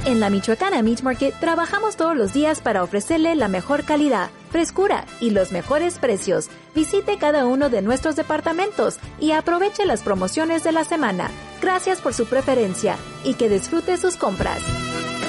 En la Michoacana Meat Market trabajamos todos los días para ofrecerle la mejor calidad, frescura y los mejores precios. Visite cada uno de nuestros departamentos y aproveche las promociones de la semana. Gracias por su preferencia y que disfrute sus compras.